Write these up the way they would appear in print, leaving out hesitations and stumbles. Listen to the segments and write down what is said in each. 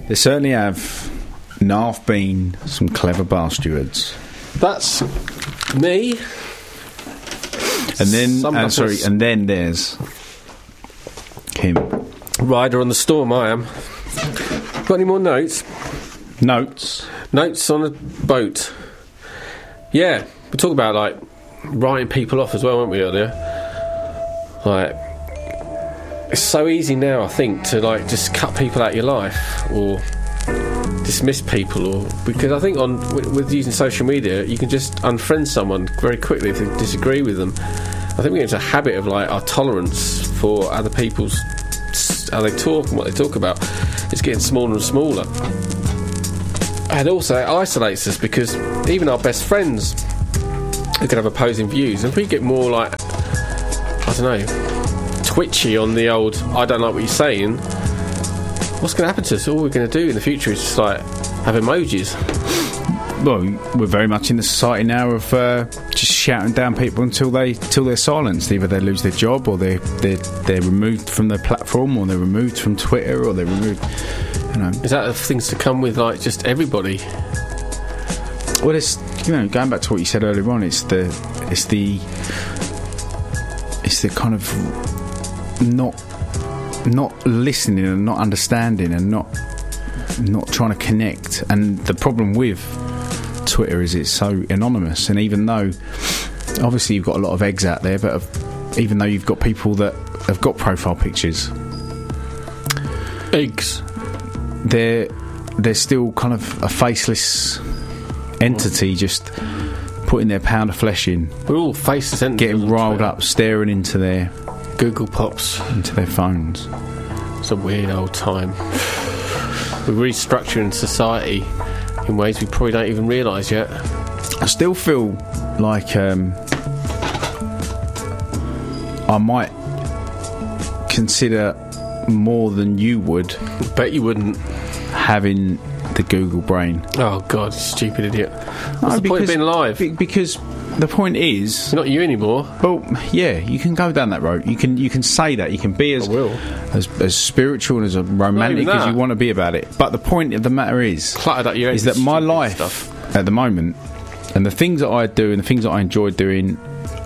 They certainly have. Now I've been some clever bar stewards. That's me. And then, and then there's him. Rider on the storm, I am. Got any more notes? Notes on a boat. Yeah, we talked about like writing people off as well, weren't we, earlier? Like, it's so easy now, I think, to like just cut people out of your life or dismiss people, or because I think with using social media, you can just unfriend someone very quickly if they disagree with them. I think we get into a habit of like our tolerance for other people's how they talk and what they talk about. It's getting smaller and smaller, and also it isolates us because even our best friends who can have opposing views, and if we get more like, I don't know, twitchy on the old I don't like what you're saying, what's going to happen to us? All we're going to do in the future is just like have emojis. Well, we're very much in the society now of just shouting down people until they're silenced. Either they lose their job, or they're removed from the platform, or they're removed from Twitter, or they're removed. You know, is that the things to come with like just everybody? Well, it's, you know, going back to what you said earlier on, it's the kind of not listening and not understanding and not trying to connect. And the problem with Twitter is it's so anonymous, and even though obviously you've got a lot of eggs out there, but even though you've got people that have got profile pictures, eggs, they're still kind of a faceless entity, just putting their pound of flesh in. We're all faceless entities, getting riled up, staring into their Google Pops, into their phones. It's a weird old time. We're restructuring society in ways we probably don't even realise yet. I still feel like I might consider more than you would. Bet you wouldn't. Having the Google brain. Oh God, stupid idiot. What's the point of being alive? Because the point is, it's not you anymore. Well, yeah, you can go down that road. You can say that. You can be as spiritual and as romantic as you want to be about it. But the point of the matter is that my life at the moment, and the things that I do and the things that I enjoy doing,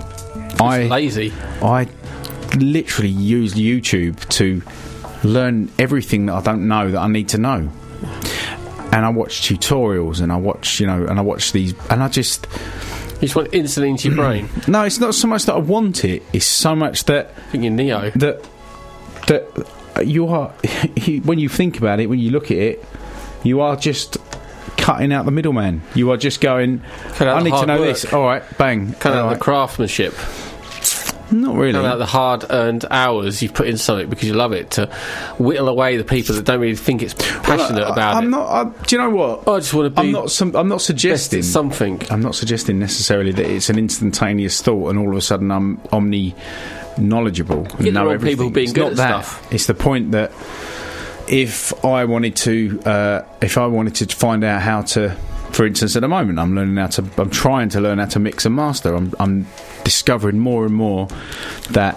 lazy. I literally use YouTube to learn everything that I don't know that I need to know. And I watch tutorials, and I watch these, and I just... You just want insulin into your brain? No, it's not so much that I want it. It's so much that... I think you're Neo. That you are... when you think about it, when you look at it, you are just cutting out the middleman. You are just going, I need to know this. All right, bang. Kind of the craftsmanship. Not really. Kind of the hard-earned hours you've put in something because you love it, to whittle away the people that don't really think it's passionate about it. Do you know what? I just want to be... I'm not suggesting... something. I'm not suggesting necessarily that it's an instantaneous thought and all of a sudden I'm omni-knowledgeable and know everything. People being good at stuff. It's the point that if I wanted to find out how to... For instance, at the moment, I'm trying to learn how to mix and master. I'm discovering more and more that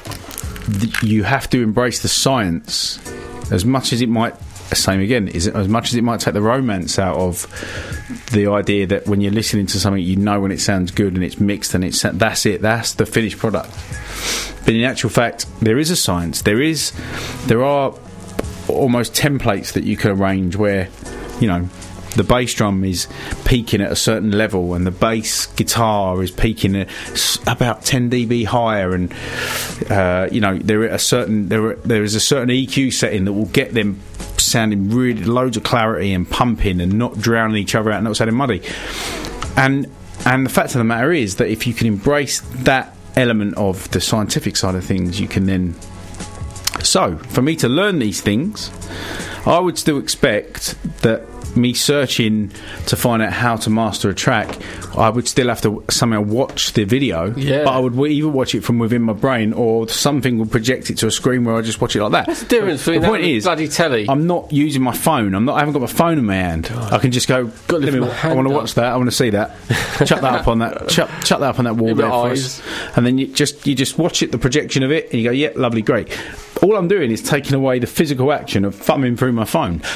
you have to embrace the science as much as it might. Same again. As much as it might take the romance out of the idea that when you're listening to something, you know when it sounds good and it's mixed and that's it. That's the finished product. But in actual fact, there is a science. There are almost templates that you can arrange where, you know, the bass drum is peaking at a certain level and the bass guitar is peaking at about 10 dB higher, and you know, there is a certain EQ setting that will get them sounding really loads of clarity and pumping and not drowning each other out and not sounding muddy. And the fact of the matter is that if you can embrace that element of the scientific side of things, you can then... So, for me to learn these things, I would still expect that me searching to find out how to master a track, I would still have to somehow watch the video, but I would either watch it from within my brain or something would project it to a screen where I just watch it like that. What's the difference between the point is, bloody telly? I'm not using my phone. I haven't got my phone in my hand. God. I can just go, I want to watch that, I want to see that. Chuck that up on that chuck that up on that wall there for us. And then you just watch it, the projection of it, and you go, yeah, lovely, great. All I'm doing is taking away the physical action of thumbing through my phone.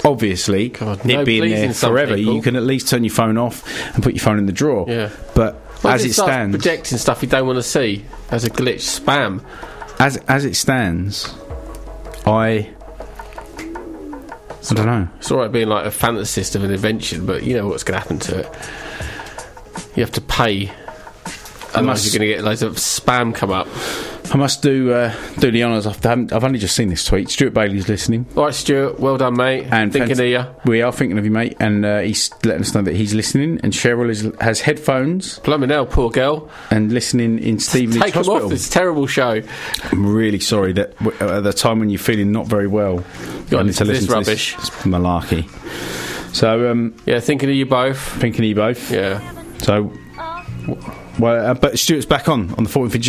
obviously, God, it no being pleasing there some forever, people. you can at least turn your phone off and put your phone in the drawer. Yeah. But Well, as it starts stands, projecting stuff you don't want to see as a glitch spam. as it stands, I don't know. It's all right being like a fantasist of an invention, but you know what's going to happen to it. You have to pay. Otherwise, you're going to get loads of spam come up. I must do the honours. I've only just seen this tweet. Stuart Bailey's listening. All right, Stuart. Well done, mate. And thinking of you. We are thinking of you, mate. And he's letting us know that he's listening. And Cheryl has headphones Blimey hell, poor girl. and listening in Stevenage Take him Hospital. off this terrible show. I'm really sorry that at the time when you're feeling not very well, Got you need to listen this to rubbish. this malarkey. So, Yeah, thinking of you both. thinking of you both. Yeah. So, well, but Stuart's back on the 14th of June.